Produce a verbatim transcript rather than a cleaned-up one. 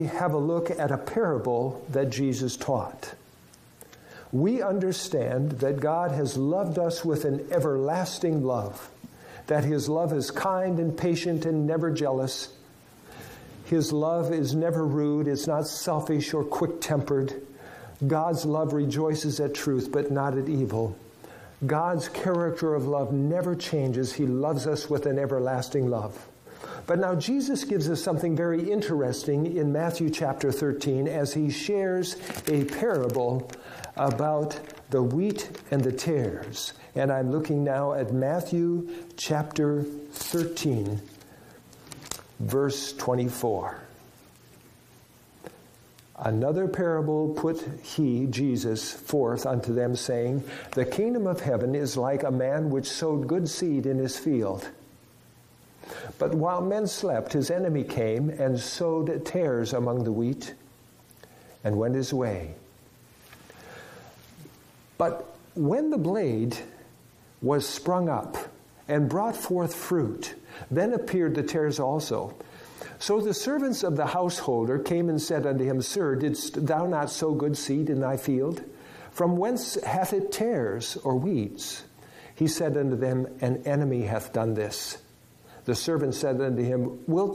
have a look at a parable that Jesus taught. We understand that God has loved us with an everlasting love, that His love is kind and patient and never jealous. His love is never rude, it's not selfish or quick-tempered. God's love rejoices at truth, but not at evil. God's character of love never changes. He loves us with an everlasting love. But now Jesus gives us something very interesting in Matthew chapter thirteen as He shares a parable about the wheat and the tares. And I'm looking now at Matthew chapter thirteen, verse twenty-four. Another parable put He, Jesus, forth unto them, saying, The kingdom of heaven is like a man which sowed good seed in his field. But while men slept, his enemy came and sowed tares among the wheat and went his way. But when the blade was sprung up and brought forth fruit, then appeared the tares also. So the servants of the householder came and said unto him, Sir, didst thou not sow good seed in thy field? From whence hath it tares or weeds? He said unto them, An enemy hath done this. The servant said unto him, Wilt